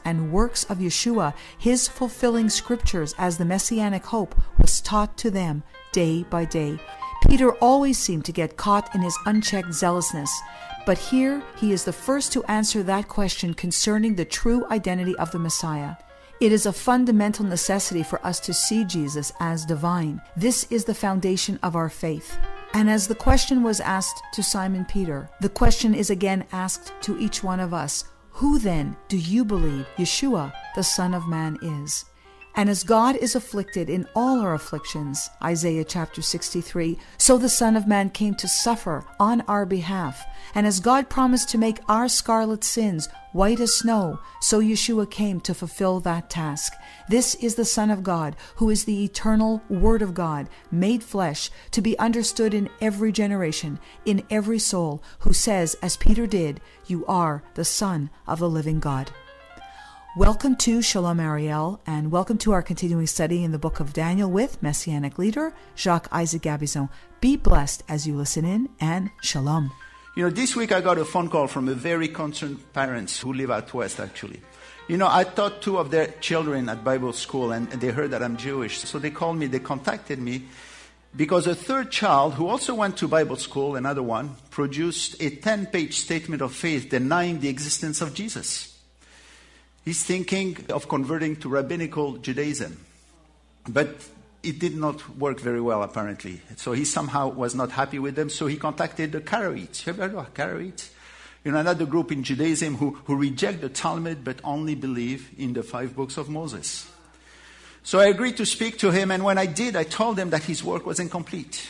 and works of Yeshua, his fulfilling scriptures as the messianic hope, was taught to them day by day. Peter always seemed to get caught in his unchecked zealousness, but here he is the first to answer that question concerning the true identity of the Messiah. It is a fundamental necessity for us to see Jesus as divine. This is the foundation of our faith. And as the question was asked to Simon Peter, the question is again asked to each one of us. Who then do you believe Yeshua, the Son of Man, is? And as God is afflicted in all our afflictions, Isaiah chapter 63, so the Son of Man came to suffer on our behalf. And as God promised to make our scarlet sins white as snow, so Yeshua came to fulfill that task. This is the Son of God, who is the eternal Word of God, made flesh, to be understood in every generation, in every soul, who says, as Peter did, "You are the Son of the living God." Welcome to Shalom Ariel, and welcome to our continuing study in the book of Daniel with Messianic leader Jacques Isaac Gabizon. Be blessed as you listen in, and Shalom. This week I got a phone call from a very concerned parents who live out west, actually. I taught two of their children at Bible school, and they heard that I'm Jewish. So they called me, they contacted me, because a third child, who also went to Bible school, another one, produced a 10-page statement of faith denying the existence of Jesus. He's thinking of converting to rabbinical Judaism. But it did not work very well, apparently. So he somehow was not happy with them, so he contacted the Karaites. You ever heard of Karaites? Another group in Judaism who reject the Talmud but only believe in the 5 books of Moses. So I agreed to speak to him, and when I did, I told him that his work was incomplete.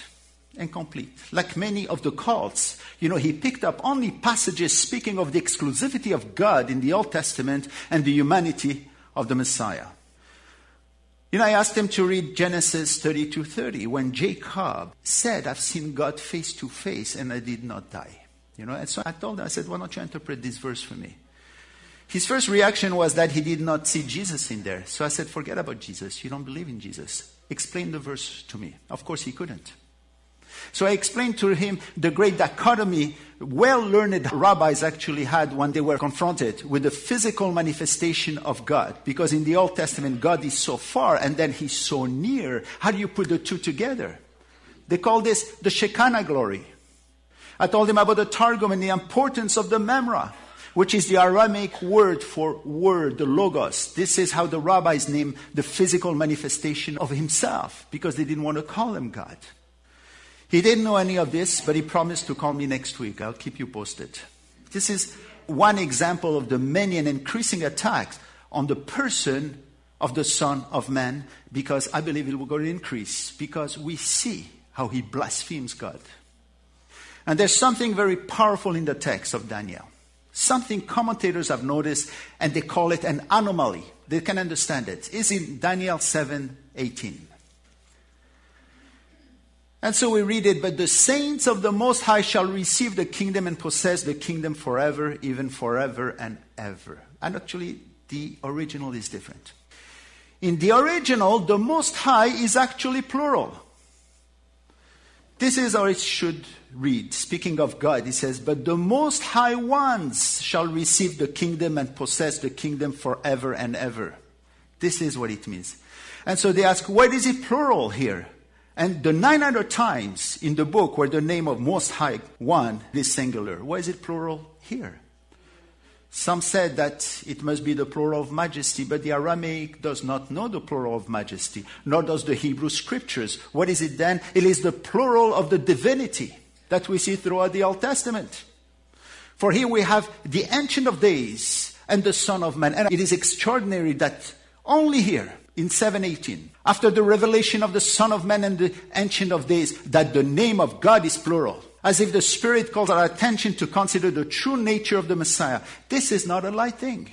Like many of the cults, he picked up only passages speaking of the exclusivity of God in the Old Testament and the humanity of the Messiah. I asked him to read Genesis 32:30, when Jacob said, "I've seen God face to face and I did not die." And so I told him, I said, "Why don't you interpret this verse for me?" His first reaction was that he did not see Jesus in there. So I said, "Forget about Jesus. You don't believe in Jesus. Explain the verse to me." Of course, he couldn't. So I explained to him the great dichotomy well-learned rabbis actually had when they were confronted with the physical manifestation of God. Because in the Old Testament, God is so far and then he's so near. How do you put the two together? They call this the Shekinah glory. I told him about the Targum and the importance of the Memra, which is the Aramaic word for word, the Logos. This is how the rabbis name the physical manifestation of himself, because they didn't want to call him God. He didn't know any of this, but he promised to call me next week. I'll keep you posted. This is one example of the many and increasing attacks on the person of the Son of Man, because I believe it will go to increase, because we see how he blasphemes God. And there's something very powerful in the text of Daniel. Something commentators have noticed, and they call it an anomaly. They can understand it. It's in Daniel 7:18. And so we read it, "But the saints of the Most High shall receive the kingdom and possess the kingdom forever, even forever and ever." And actually, the original is different. In the original, the Most High is actually plural. This is how it should read. Speaking of God, it says, "But the Most High ones shall receive the kingdom and possess the kingdom forever and ever." This is what it means. And so they ask, why is it plural here? And the 9 other times in the book where the name of Most High One is singular, why is it plural here? Some said that it must be the plural of majesty, but the Aramaic does not know the plural of majesty, nor does the Hebrew scriptures. What is it then? It is the plural of the divinity that we see throughout the Old Testament. For here we have the Ancient of Days and the Son of Man. And it is extraordinary that only here, in 7:18, after the revelation of the Son of Man and the Ancient of Days, that the name of God is plural. As if the Spirit calls our attention to consider the true nature of the Messiah. This is not a light thing.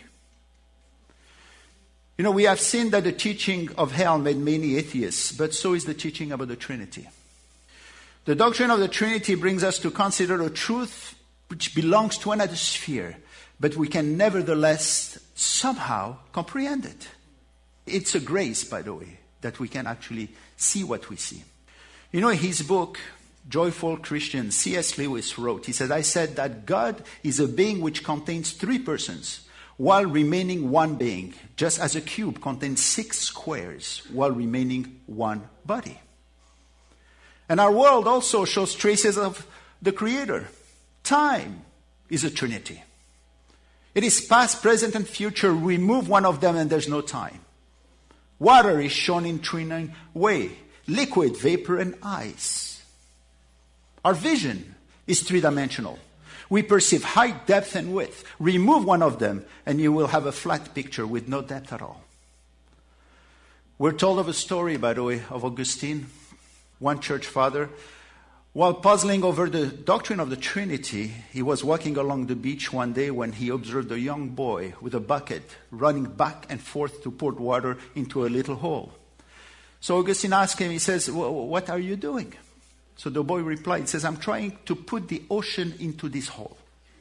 We have seen that the teaching of hell made many atheists, but so is the teaching about the Trinity. The doctrine of the Trinity brings us to consider a truth which belongs to another sphere, but we can nevertheless somehow comprehend it. It's a grace, by the way, that we can actually see what we see. His book, Joyful Christian, C.S. Lewis wrote, he said, "I said that God is a being which contains 3 persons. while remaining one being, just as a cube contains 6 squares while remaining one body. And our world also shows traces of the Creator. Time is a trinity. It is past, present, and future. Remove one of them and there's no time. Water is shown in three ways: liquid, vapor, and ice. Our vision is three-dimensional. We perceive height, depth, and width. Remove one of them and you will have a flat picture with no depth at all. We're told of a story, by the way, of Augustine, one church father. While puzzling over the doctrine of the Trinity, he was walking along the beach one day when he observed a young boy with a bucket running back and forth to pour water into a little hole. So Augustine asked him, he says, "What are you doing?" So the boy replied, he says, "I'm trying to put the ocean into this hole."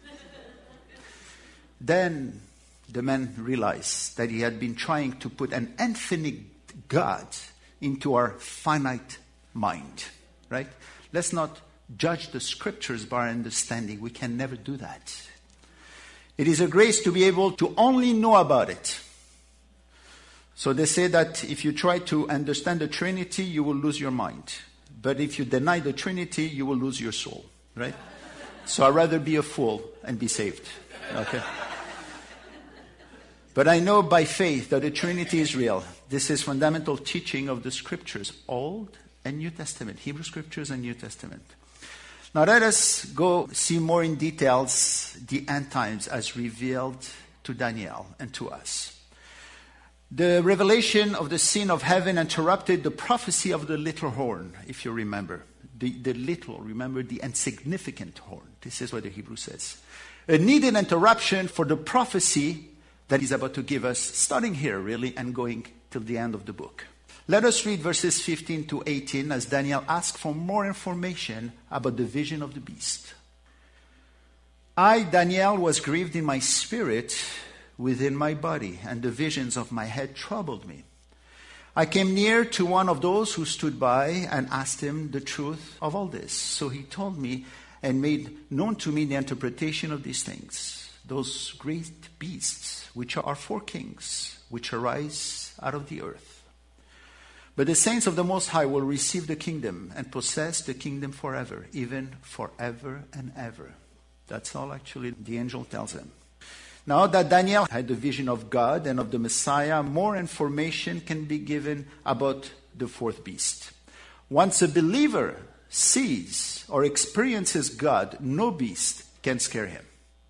Then the man realized that he had been trying to put an infinite God into our finite mind, right? Let's not judge the scriptures by our understanding. We can never do that. It is a grace to be able to only know about it. So they say that if you try to understand the Trinity, you will lose your mind. But if you deny the Trinity, you will lose your soul, right? So I'd rather be a fool and be saved, okay? But I know by faith that the Trinity is real. This is fundamental teaching of the scriptures, Old and New Testament, Hebrew Scriptures and New Testament. Now let us go see more in details the end times as revealed to Daniel and to us. The revelation of the scene of heaven interrupted the prophecy of the little horn, if you remember. The little, remember the insignificant horn. This is what the Hebrew says. A needed interruption for the prophecy that he's about to give us, starting here really and going till the end of the book. Let us read verses 15 to 18 as Daniel asks for more information about the vision of the beast. I, Daniel, was grieved in my spirit within my body, and the visions of my head troubled me. I came near to one of those who stood by and asked him the truth of all this. So he told me and made known to me the interpretation of these things. Those great beasts, which are 4 kings, which arise out of the earth. But the saints of the Most High will receive the kingdom and possess the kingdom forever, even forever and ever. That's all actually the angel tells him. Now that Daniel had the vision of God and of the Messiah, more information can be given about the 4th beast. Once a believer sees or experiences God, no beast can scare him.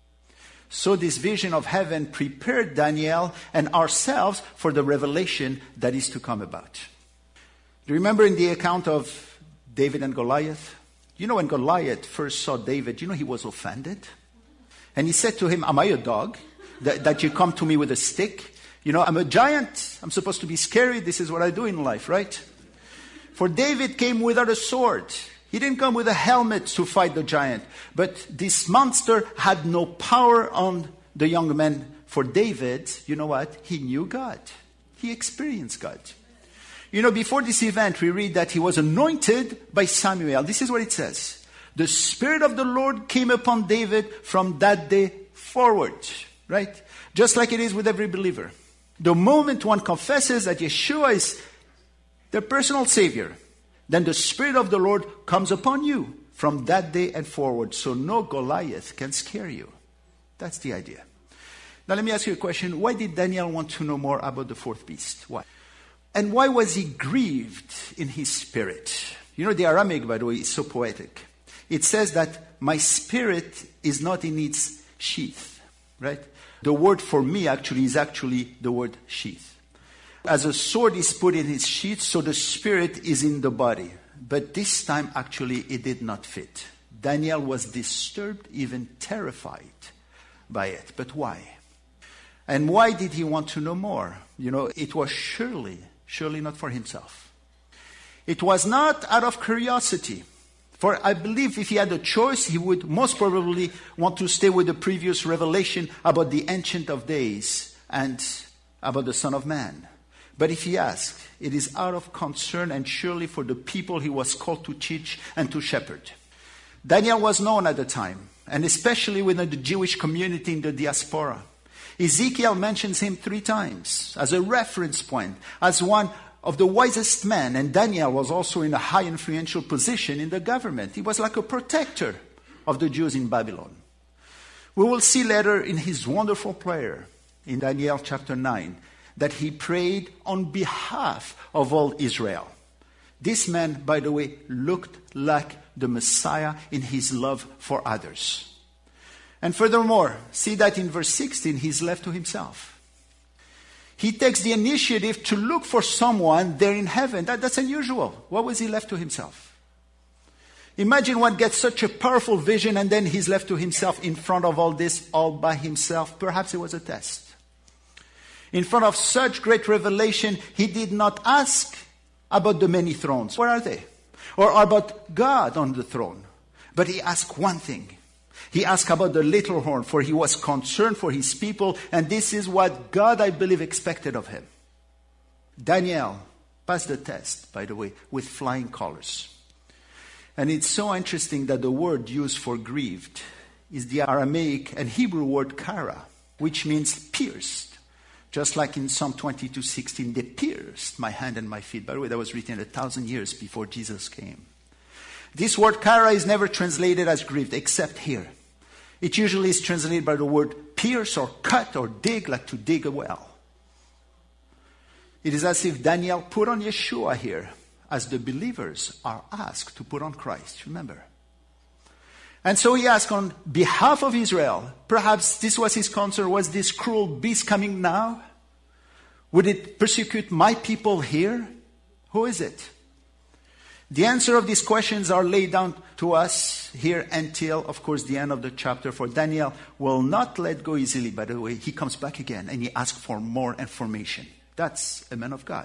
So this vision of heaven prepared Daniel and ourselves for the revelation that is to come about. Do you remember in the account of David and Goliath? You know, when Goliath first saw David, he was offended. And he said to him, "Am I a dog that you come to me with a stick? I'm a giant. I'm supposed to be scary. This is what I do in life, right?" For David came without a sword. He didn't come with a helmet to fight the giant. But this monster had no power on the young man. For David, you know what? He knew God. He experienced God. Before this event, we read that he was anointed by Samuel. This is what it says. The Spirit of the Lord came upon David from that day forward. Right? Just like it is with every believer. The moment one confesses that Yeshua is their personal Savior, then the Spirit of the Lord comes upon you from that day and forward. So no Goliath can scare you. That's the idea. Now let me ask you a question. Why did Daniel want to know more about the 4th beast? Why? And why was he grieved in his spirit? The Aramaic, by the way, is so poetic. It says that my spirit is not in its sheath, right? The word for me is actually the word sheath. As a sword is put in its sheath, so the spirit is in the body. But this time, actually, it did not fit. Daniel was disturbed, even terrified by it. But why? And why did he want to know more? It was surely not for himself. It was not out of curiosity. For I believe if he had a choice, he would most probably want to stay with the previous revelation about the Ancient of Days and about the Son of Man. But if he asked, it is out of concern and surely for the people he was called to teach and to shepherd. Daniel was known at the time, and especially within the Jewish community in the diaspora. Ezekiel mentions him 3 times as a reference point, as one of the wisest men. And Daniel was also in a high influential position in the government. He was like a protector of the Jews in Babylon. We will see later in his wonderful prayer in Daniel chapter 9 that he prayed on behalf of all Israel. This man, by the way, looked like the Messiah in his love for others. And furthermore, see that in verse 16, he's left to himself. He takes the initiative to look for someone there in heaven. That's unusual. Why was he left to himself? Imagine one gets such a powerful vision and then he's left to himself in front of all this, all by himself. Perhaps it was a test. In front of such great revelation, he did not ask about the many thrones. Where are they? Or about God on the throne. But he asked one thing. He asked about the little horn, for he was concerned for his people, and this is what God, I believe, expected of him. Daniel passed the test, by the way, with flying colors. And it's so interesting that the word used for grieved is the Aramaic and Hebrew word kara, which means pierced. Just like in Psalm 22:16, they pierced my hand and my feet. By the way, that was written 1,000 years before Jesus came. This word kara is never translated as grieved, except here. It usually is translated by the word pierce or cut or dig, like to dig a well. It is as if Daniel put on Yeshua here, as the believers are asked to put on Christ. Remember? And so he asked on behalf of Israel, perhaps this was his concern, was this cruel beast coming now? Would it persecute my people here? Who is it? The answer of these questions are laid down to us here until, of course, the end of the chapter. For Daniel will not let go easily. By the way, he comes back again and he asks for more information. That's a man of God.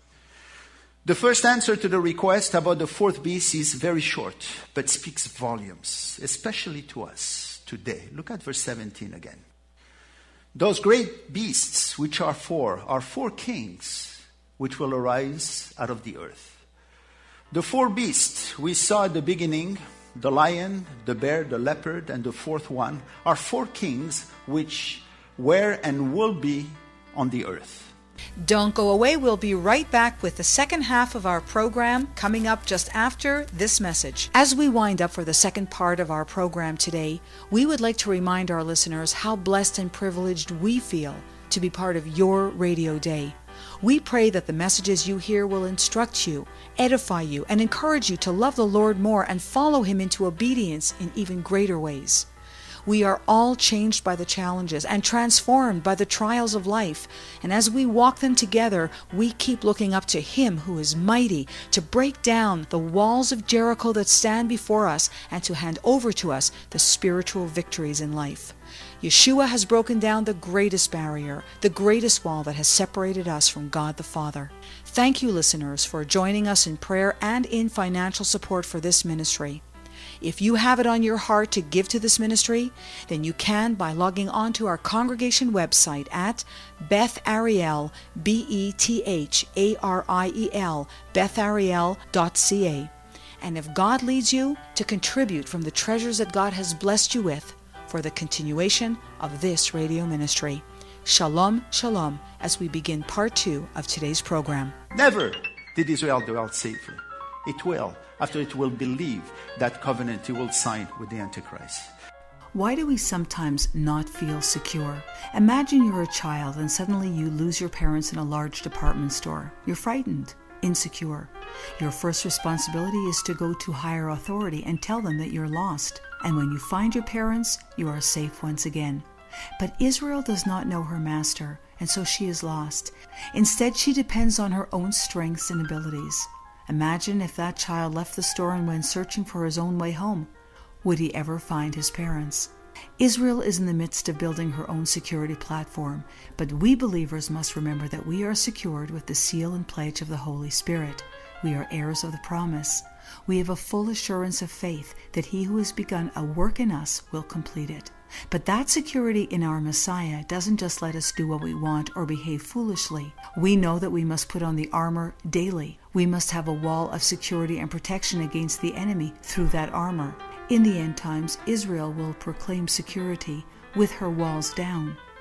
The first answer to the request about the 4th beast is very short, but speaks volumes, especially to us today. Look at verse 17 again. Those great beasts, which are 4 kings, which will arise out of the earth. The 4 beasts we saw at the beginning, the lion, the bear, the leopard, and the 4th one, are 4 kings which were and will be on the earth. Don't go away. We'll be right back with the second half of our program coming up just after this message. As we wind up for the second part of our program today, we would like to remind our listeners how blessed and privileged we feel to be part of your radio day. We pray that the messages you hear will instruct you, edify you, and encourage you to love the Lord more and follow Him into obedience in even greater ways. We are all changed by the challenges and transformed by the trials of life. And as we walk them together, we keep looking up to Him who is mighty to break down the walls of Jericho that stand before us and to hand over to us the spiritual victories in life. Yeshua has broken down the greatest barrier, the greatest wall that has separated us from God the Father. Thank you, listeners, for joining us in prayer and in financial support for this ministry. If you have it on your heart to give to this ministry, then you can by logging on to our congregation website at Bethariel, Bethariel, Bethariel.ca. And if God leads you to contribute from the treasures that God has blessed you with for the continuation of this radio ministry. Shalom, shalom, as we begin part 2 of today's program. Never did Israel dwell safely. It will, after it will believe that covenant it will sign with the Antichrist. Why do we sometimes not feel secure? Imagine you're a child and suddenly you lose your parents in a large department store. You're frightened, insecure. Your first responsibility is to go to higher authority and tell them that you're lost. And when you find your parents, you are safe once again. But Israel does not know her master, and so she is lost. Instead, she depends on her own strengths and abilities. Imagine if that child left the store and went searching for his own way home. Would he ever find his parents? Israel is in the midst of building her own security platform, but we believers must remember that we are secured with the seal and pledge of the Holy Spirit. We are heirs of the promise. We have a full assurance of faith that He who has begun a work in us will complete it. But that security in our Messiah doesn't just let us do what we want or behave foolishly. We know that we must put on the armor daily. We must have a wall of security and protection against the enemy through that armor. In the end times, Israel will proclaim security with her walls down.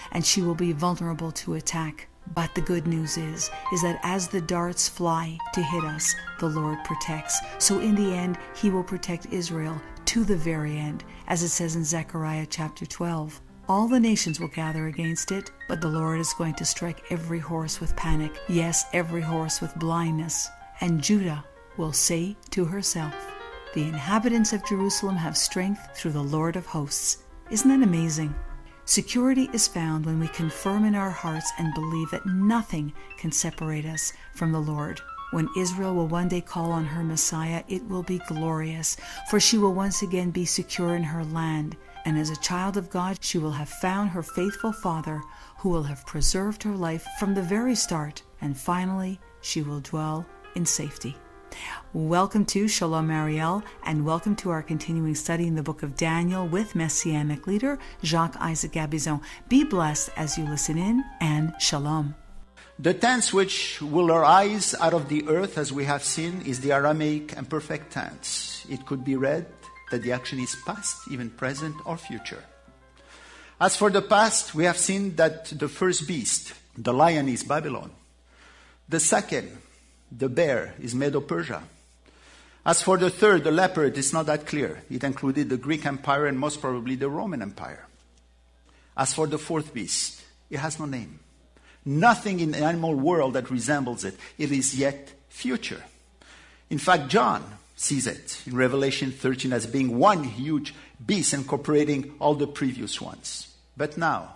and she will be vulnerable to attack. But the good news is that as the darts fly to hit us, the Lord protects. So in the end, he will protect Israel to the very end, as it says in Zechariah chapter 12. All the nations will gather against it, but the Lord is going to strike every horse with panic, yes, every horse with blindness. And Judah will say to herself, the inhabitants of Jerusalem have strength through the Lord of hosts. Isn't that amazing? Security is found when we confirm in our hearts and believe that nothing can separate us from the Lord. When Israel will one day call on her Messiah, it will be glorious, for she will once again be secure in her land. And as a child of God, she will have found her faithful Father, who will have preserved her life from the very start. And finally, she will dwell in safety. Welcome to Shalom Ariel, and welcome to our continuing study in the book of Daniel with Messianic leader Jacques Isaac Gabizon. Be blessed as you listen in, and Shalom. The tense which will arise out of the earth, as we have seen, is the Aramaic and perfect tense. It could be read that the action is past, even present, or future. As for the past, we have seen that the first beast, the lion, is Babylon. The second, the bear, is Medo-Persia. As for the third, the leopard, it's not that clear. It included the Greek Empire and most probably the Roman Empire. As for the fourth beast, it has no name. Nothing in the animal world that resembles it. It is yet future. In fact, John sees it in Revelation 13 as being one huge beast incorporating all the previous ones. But now,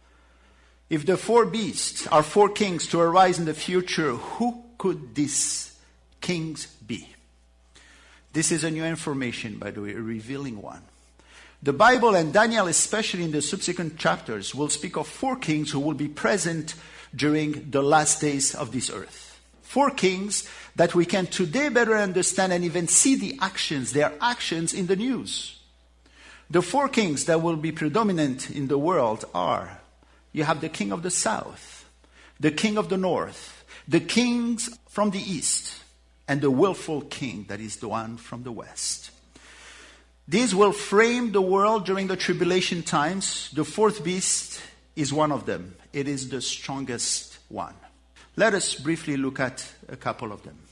if the four beasts are four kings to arise in the future, who could these kings be? This is a new information, by the way, a revealing one. The Bible, and Daniel especially in the subsequent chapters, will speak of four kings who will be present during the last days of this earth. Four kings that we can today better understand and even see their actions in the news. The four kings that will be predominant in the world are, you have the king of the south, the king of the north, the kings from the east, and the willful king that is the one from the west. These will frame the world during the tribulation times. The fourth beast is one of them. It is the strongest one. Let us briefly look at a couple of them.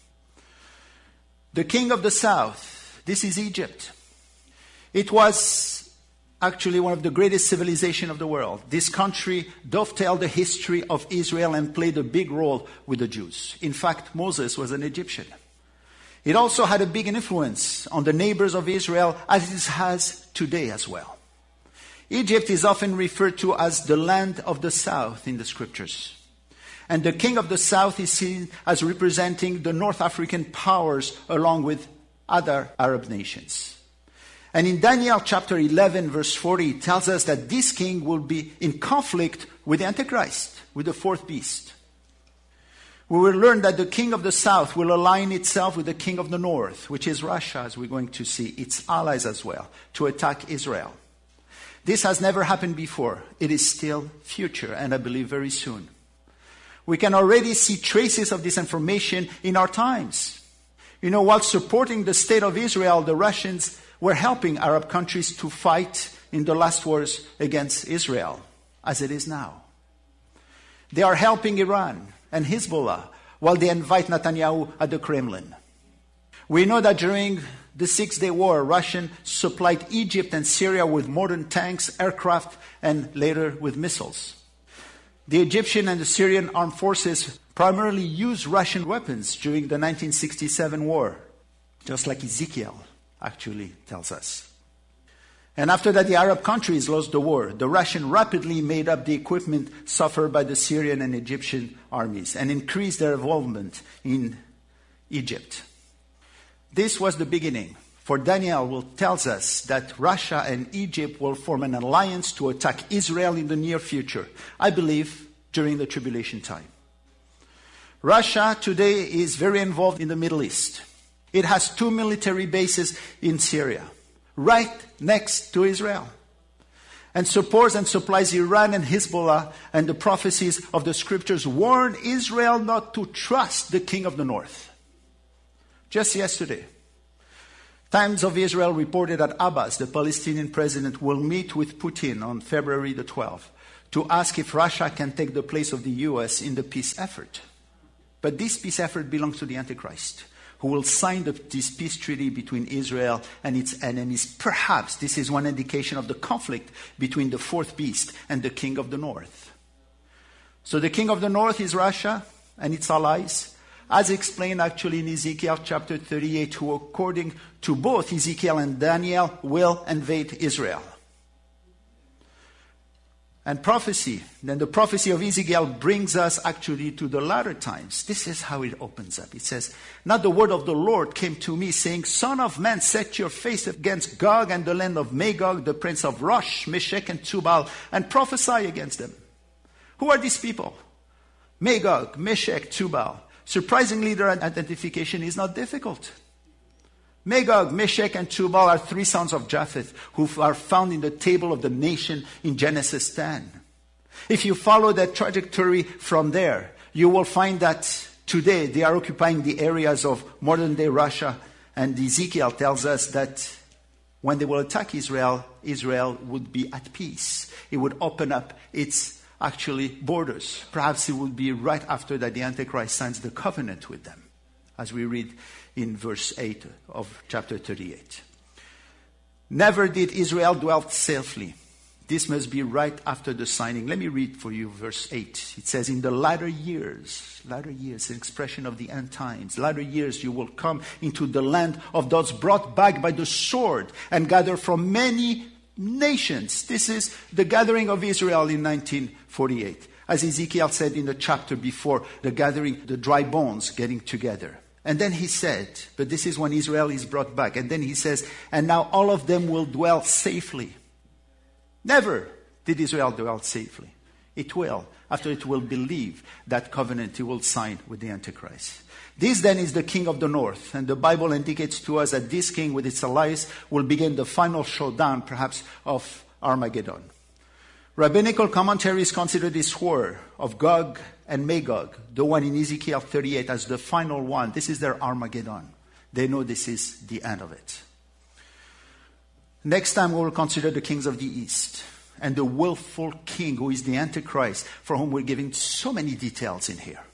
The king of the south, this is Egypt. It was actually one of the greatest civilizations of the world. This country dovetailed the history of Israel and played a big role with the Jews. In fact, Moses was an Egyptian. It also had a big influence on the neighbors of Israel, as it has today as well. Egypt is often referred to as the land of the south in the scriptures. And the king of the south is seen as representing the North African powers along with other Arab nations. And in Daniel chapter 11, verse 40, it tells us that this king will be in conflict with the Antichrist, with the fourth beast. We will learn that the king of the south will align itself with the king of the north, which is Russia, as we're going to see, its allies as well, to attack Israel. This has never happened before. It is still future, and I believe very soon. We can already see traces of this information in our times. You know, while supporting the state of Israel, the Russians were helping Arab countries to fight in the last wars against Israel, as it is now. They are helping Iran and Hezbollah while they invite Netanyahu at the Kremlin. We know that during the Six-Day War, Russia supplied Egypt and Syria with modern tanks, aircraft, and later with missiles. The Egyptian and the Syrian armed forces primarily used Russian weapons during the 1967 war, just like Ezekiel actually tells us. And after that, the Arab countries lost the war. The Russians rapidly made up the equipment suffered by the Syrian and Egyptian armies and increased their involvement in Egypt. This was the beginning. For Daniel tells us that Russia and Egypt will form an alliance to attack Israel in the near future. I believe during the tribulation time. Russia today is very involved in the Middle East. It has 2 military bases in Syria, right next to Israel, and supports and supplies Iran and Hezbollah, and the prophecies of the scriptures warn Israel not to trust the king of the north. Just yesterday, Times of Israel reported that Abbas, the Palestinian president, will meet with Putin on February the 12th to ask if Russia can take the place of the U.S. in the peace effort. But this peace effort belongs to the Antichrist, who will sign this peace treaty between Israel and its enemies. Perhaps this is one indication of the conflict between the fourth beast and the king of the north. So the king of the north is Russia and its allies, as explained actually in Ezekiel chapter 38, who according to both Ezekiel and Daniel will invade Israel. And prophecy, then the prophecy of Ezekiel brings us actually to the latter times. This is how it opens up. It says, "Now the word of the Lord came to me, saying, Son of man, set your face against Gog and the land of Magog, the prince of Rosh, Meshech, and Tubal, and prophesy against them." Who are these people? Magog, Meshech, Tubal. Surprisingly, their identification is not difficult. Magog, Meshech, and Tubal are three sons of Japheth who are found in the table of the nation in Genesis 10. If you follow that trajectory from there, you will find that today they are occupying the areas of modern-day Russia, and Ezekiel tells us that when they will attack Israel, Israel would be at peace. It would open up its actually borders. Perhaps it would be right after that the Antichrist signs the covenant with them, as we read in verse 8 of chapter 38. Never did Israel dwell safely. This must be right after the signing. Let me read for you verse 8. It says, "In the latter years, an expression of the end times, latter years you will come into the land of those brought back by the sword and gather from many nations." This is the gathering of Israel in 1948. As Ezekiel said in the chapter before, the gathering, the dry bones getting together. And then he said, but this is when Israel is brought back. And then he says, "And now all of them will dwell safely." Never did Israel dwell safely. It will, after it will believe that covenant it will sign with the Antichrist. This then is the king of the north. And the Bible indicates to us that this king with its allies will begin the final showdown, perhaps, of Armageddon. Rabbinical commentaries consider this war of Gog and Magog, the one in Ezekiel 38, as the final one. This is their Armageddon. They know this is the end of it. Next time we will consider the kings of the east and the willful king who is the Antichrist, for whom we're giving so many details in here.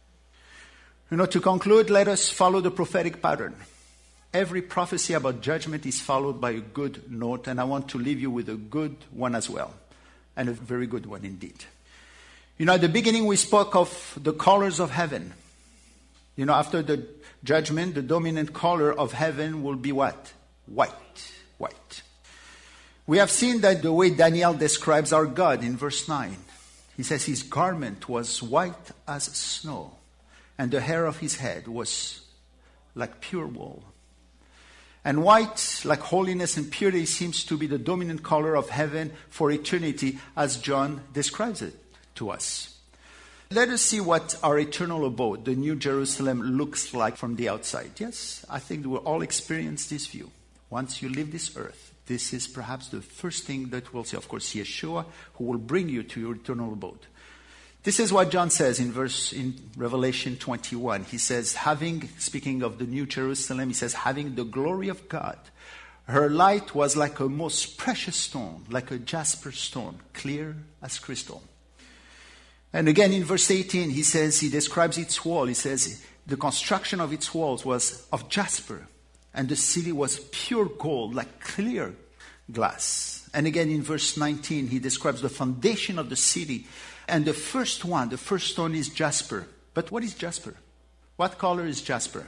To conclude, let us follow the prophetic pattern. Every prophecy about judgment is followed by a good note, and I want to leave you with a good one as well. And a very good one indeed. At the beginning we spoke of the colors of heaven. After the judgment, the dominant color of heaven will be what? White. We have seen that the way Daniel describes our God in verse 9. He says his garment was white as snow, and the hair of his head was like pure wool. And white, like holiness and purity, seems to be the dominant color of heaven for eternity, as John describes it to us. Let us see what our eternal abode, the New Jerusalem, looks like from the outside. Yes, I think we'll all experience this view. Once you leave this earth, this is perhaps the first thing that we'll see. Of course, Yeshua, who will bring you to your eternal abode. This is what John says in Revelation 21. He says, speaking of the New Jerusalem, he says, having the glory of God, her light was like a most precious stone, like a jasper stone, clear as crystal. And again in verse 18, he describes its wall. He says, the construction of its walls was of jasper, and the city was pure gold, like clear glass. And again in verse 19, he describes the foundation of the city. And the first stone is jasper. But what is jasper? What color is jasper?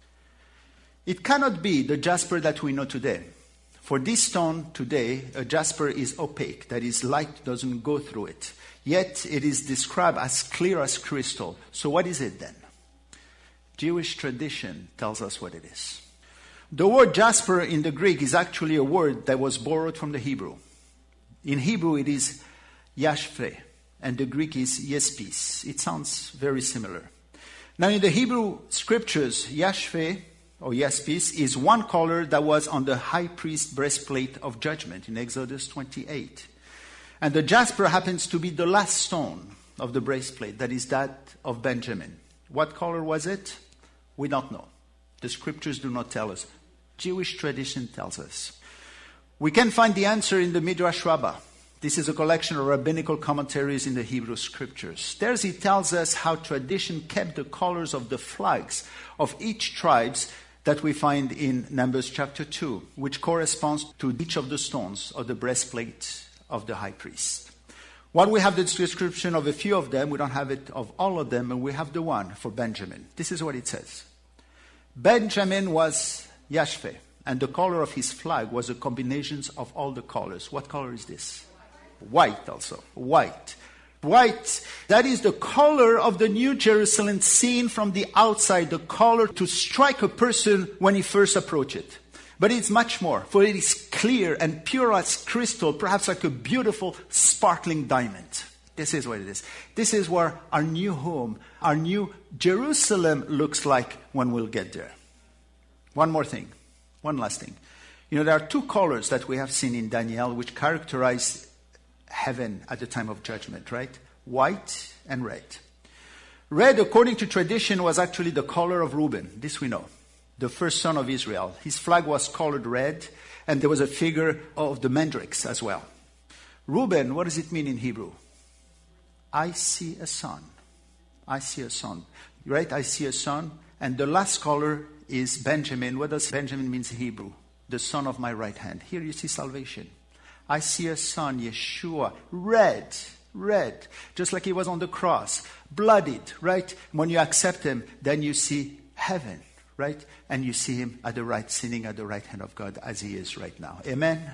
It cannot be the jasper that we know today. For this stone today, a jasper is opaque. That is, light doesn't go through it. Yet it is described as clear as crystal. So what is it then? Jewish tradition tells us what it is. The word jasper in the Greek is actually a word that was borrowed from the Hebrew. In Hebrew it is yashphe. And the Greek is yespis. It sounds very similar. Now in the Hebrew scriptures, yashphe or yespis is one color that was on the high priest's breastplate of judgment in Exodus 28. And the jasper happens to be the last stone of the breastplate, that is that of Benjamin. What color was it? We don't know. The scriptures do not tell us. Jewish tradition tells us. We can find the answer in the Midrash Rabbah. This is a collection of rabbinical commentaries in the Hebrew Scriptures. There he tells us how tradition kept the colors of the flags of each tribes that we find in Numbers chapter 2, which corresponds to each of the stones of the breastplate of the high priest. While we have the description of a few of them, we don't have it of all of them, and we have the one for Benjamin. This is what it says. Benjamin was Yashpheh, and the color of his flag was a combination of all the colors. What color is this? White also. White. White. That is the color of the New Jerusalem seen from the outside, the color to strike a person when he first approaches it. But it's much more, for it is clear and pure as crystal, perhaps like a beautiful sparkling diamond. This is what it is. This is where our new home, our new Jerusalem looks like when we'll get there. One more thing. One last thing. There are two colors that we have seen in Daniel which characterize heaven at the time of judgment, right? White and red. Red, according to tradition, was actually the color of Reuben. This we know. The first son of Israel. His flag was colored red, and there was a figure of the mandrakes as well. Reuben, what does it mean in Hebrew? I see a son. I see a son. Right? I see a son. And the last color is Benjamin. What does Benjamin mean in Hebrew? The son of my right hand. Here you see salvation. I see a son, Yeshua, red, just like he was on the cross, bloodied, right? When you accept him, then you see heaven, right? And you see him at the right, sitting at the right hand of God as he is right now. Amen? Amen.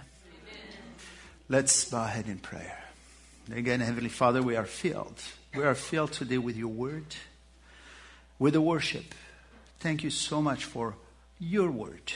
Let's bow our head in prayer. Again, Heavenly Father, we are filled. We are filled today with your word, with the worship. Thank you so much for your word.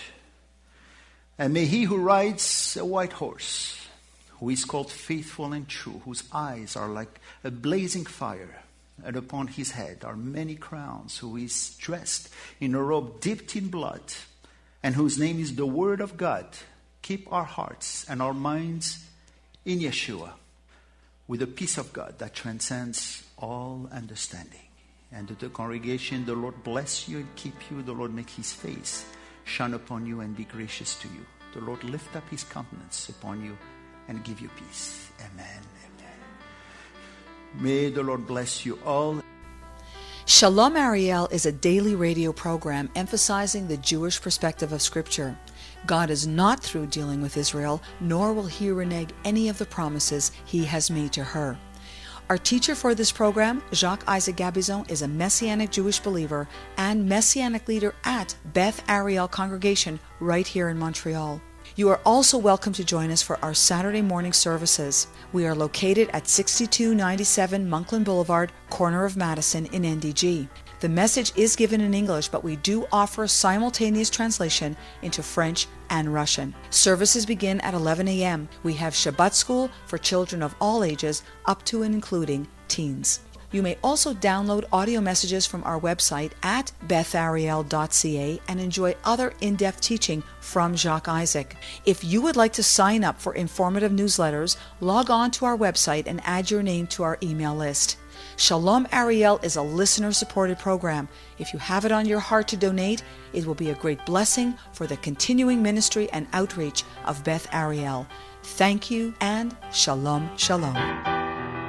And may he who rides a white horse, who is called faithful and true, whose eyes are like a blazing fire, and upon his head are many crowns, who is dressed in a robe dipped in blood, and whose name is the Word of God, keep our hearts and our minds in Yeshua, with the peace of God that transcends all understanding. And to the congregation, the Lord bless you and keep you. The Lord make his face shine upon you and be gracious to you. The Lord lift up his countenance upon you and give you peace. Amen. Amen. May the Lord bless you all. Shalom Ariel is a daily radio program emphasizing the Jewish perspective of Scripture. God is not through dealing with Israel, nor will he renege any of the promises he has made to her. Our teacher for this program, Jacques Isaac Gabizon, is a Messianic Jewish believer and Messianic leader at Beth Ariel Congregation right here in Montreal. You are also welcome to join us for our Saturday morning services. We are located at 6297 Monkland Boulevard, corner of Madison in NDG. The message is given in English, but we do offer simultaneous translation into French and Russian. Services begin at 11 a.m. We have Shabbat school for children of all ages, up to and including teens. You may also download audio messages from our website at bethariel.ca and enjoy other in-depth teaching from Jacques Isaac. If you would like to sign up for informative newsletters, log on to our website and add your name to our email list. Shalom Ariel is a listener-supported program. If you have it on your heart to donate, it will be a great blessing for the continuing ministry and outreach of Beth Ariel. Thank you and Shalom, Shalom.